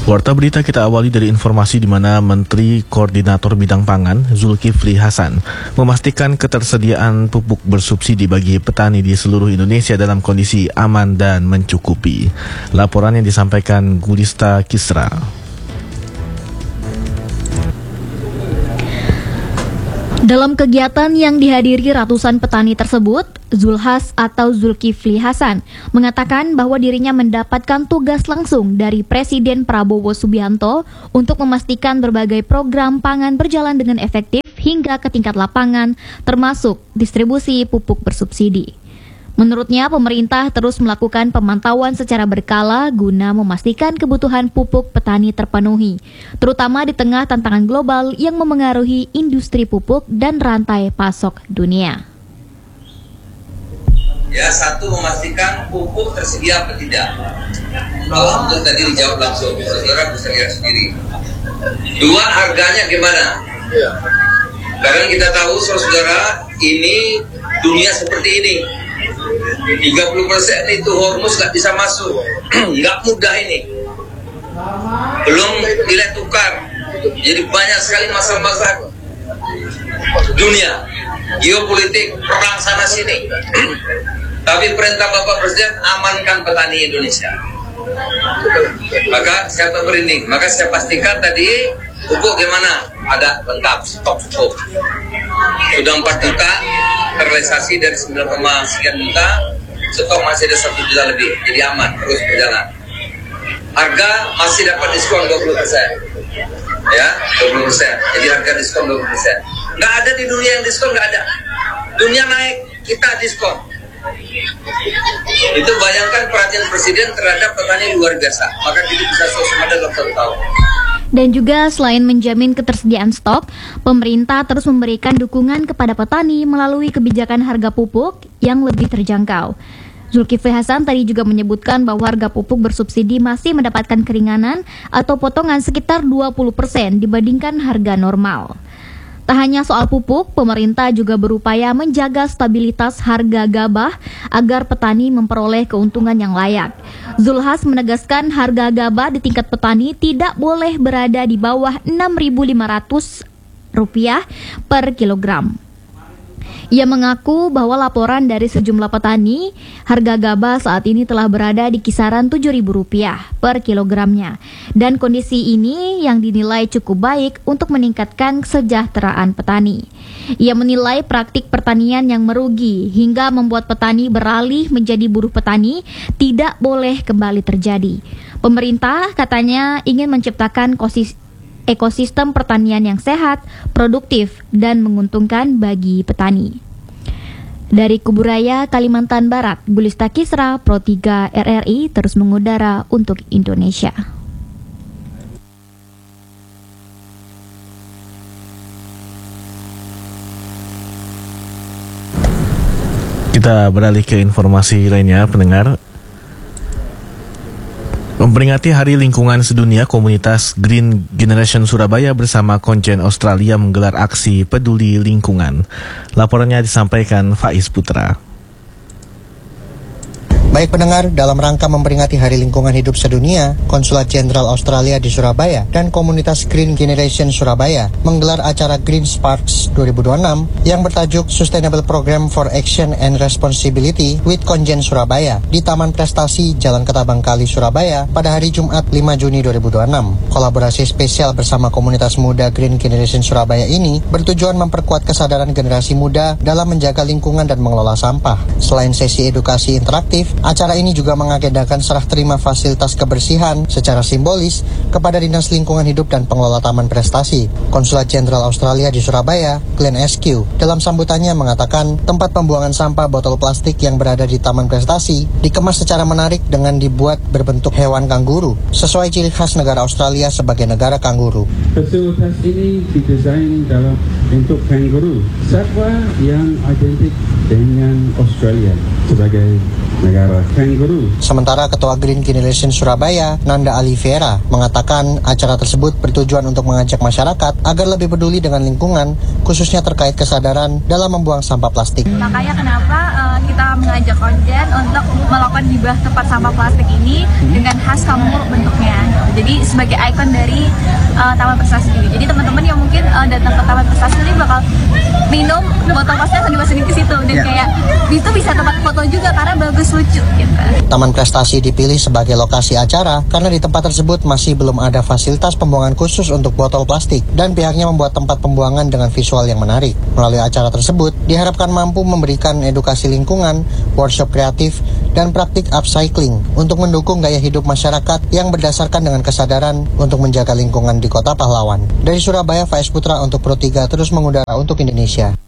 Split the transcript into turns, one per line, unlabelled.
Warta berita kita awali dari informasi di mana Menteri Koordinator Bidang Pangan Zulkifli Hasan memastikan ketersediaan pupuk bersubsidi bagi petani di seluruh Indonesia dalam kondisi aman dan mencukupi. Laporan yang disampaikan Gulista Kisra.
Dalam kegiatan yang dihadiri ratusan petani tersebut, Zulhas atau Zulkifli Hasan mengatakan bahwa dirinya mendapatkan tugas langsung dari Presiden Prabowo Subianto untuk memastikan berbagai program pangan berjalan dengan efektif hingga ke tingkat lapangan, termasuk distribusi pupuk bersubsidi. Menurutnya, pemerintah terus melakukan pemantauan secara berkala guna memastikan kebutuhan pupuk petani terpenuhi, terutama di tengah tantangan global yang memengaruhi industri pupuk dan rantai pasok dunia.
Ya, satu, memastikan pupuk tersedia atau tidak. Alhamdulillah tadi dijawab langsung, saudara bisa lihat sendiri. Dua, harganya gimana? Karena kita tahu, saudara, ini dunia seperti ini. 30% itu Hormuz nggak bisa masuk, nggak mudah ini. Belum nilai tukar, jadi banyak sekali masalah-masalah dunia, geopolitik, perang sana sini. Tapi perintah Bapak Presiden amankan petani Indonesia. Maka saya merinding, maka saya pastikan tadi pupuk gimana? Ada lengkap, stok pupuk. Sudah 4 juta terrealisasi dari 9, sekian juta, stok masih ada 1 juta lebih, jadi aman, terus berjalan. Harga masih dapat diskon 20%, ya 20%, jadi harga diskon 20%. Nggak ada di dunia yang diskon, nggak ada. Dunia naik, kita diskon. Itu bayangkan perhatian Presiden terhadap petani luar biasa, maka kita bisa swasembada dalam 1 tahun.
Dan juga selain menjamin ketersediaan stok, pemerintah terus memberikan dukungan kepada petani melalui kebijakan harga pupuk yang lebih terjangkau. Zulkifli Hasan tadi juga menyebutkan bahwa harga pupuk bersubsidi masih mendapatkan keringanan atau potongan sekitar 20% dibandingkan harga normal. Tak hanya soal pupuk, pemerintah juga berupaya menjaga stabilitas harga gabah agar petani memperoleh keuntungan yang layak. Zulhas menegaskan harga gabah di tingkat petani tidak boleh berada di bawah Rp6.500 per kilogram. Ia mengaku bahwa laporan dari sejumlah petani, harga gabah saat ini telah berada di kisaran Rp7.000 per kilogramnya. Dan kondisi ini yang dinilai cukup baik untuk meningkatkan kesejahteraan petani. Ia menilai praktik pertanian yang merugi hingga membuat petani beralih menjadi buruh petani tidak boleh kembali terjadi. Pemerintah katanya ingin menciptakan ekosistem pertanian yang sehat, produktif, dan menguntungkan bagi petani. Dari Kuburaya, Kalimantan Barat, Gulista Kisra, Pro 3 RRI terus mengudara untuk Indonesia.
Kita beralih ke informasi lainnya, pendengar. Memperingati Hari Lingkungan Sedunia, komunitas Green Generation Surabaya bersama Konjen Australia menggelar aksi peduli lingkungan. Laporannya disampaikan Faiz Putra.
Baik pendengar, dalam rangka memperingati Hari Lingkungan Hidup Sedunia, Konsulat Jenderal Australia di Surabaya dan komunitas Green Generation Surabaya menggelar acara Green Sparks 2026 yang bertajuk Sustainable Program for Action and Responsibility with Konjen Surabaya di Taman Prestasi Jalan Ketabang Kali, Surabaya pada hari Jumat 5 Juni 2026. Kolaborasi spesial bersama komunitas muda Green Generation Surabaya ini bertujuan memperkuat kesadaran generasi muda dalam menjaga lingkungan dan mengelola sampah. Selain sesi edukasi interaktif, acara ini juga mengagendakan serah terima fasilitas kebersihan secara simbolis kepada Dinas Lingkungan Hidup dan Pengelola Taman Prestasi. Konsulat Jenderal Australia di Surabaya, Glenn SQ, dalam sambutannya mengatakan tempat pembuangan sampah botol plastik yang berada di Taman Prestasi dikemas secara menarik dengan dibuat berbentuk hewan kanguru, sesuai ciri khas negara Australia sebagai negara kanguru.
Fasilitas ini didesain dalam bentuk kanguru, satwa yang identik dengan Australia sebagai negara kanguru.
Sementara Ketua Green Generation Surabaya, Nanda Oliveira, mengatakan acara tersebut bertujuan untuk mengajak masyarakat agar lebih peduli dengan lingkungan, khususnya terkait kesadaran dalam membuang sampah plastik.
Makanya kenapa kita mengajak Konjen untuk melakukan hibah tempat sampah plastik ini dengan khas kanguru bentuknya. Jadi sebagai ikon dari Taman Prestasi sendiri. Jadi teman-teman yang mungkin datang ke Taman Prestasi ini bakal minum botol plastik atau dimasukin ke situ dan kayak itu bisa tempat foto juga karena bagus, lucu gitu.
Taman Prestasi dipilih sebagai lokasi acara karena di tempat tersebut masih belum ada fasilitas pembuangan khusus untuk botol plastik dan pihaknya membuat tempat pembuangan dengan visual yang menarik. Melalui acara tersebut diharapkan mampu memberikan edukasi lingkungan, workshop kreatif, dan praktik upcycling untuk mendukung gaya hidup masyarakat yang berdasarkan dengan kesadaran untuk menjaga lingkungan di Kota Pahlawan. Dari Surabaya, Faiz Putra untuk Pro 3 terus mengudara untuk Indonesia.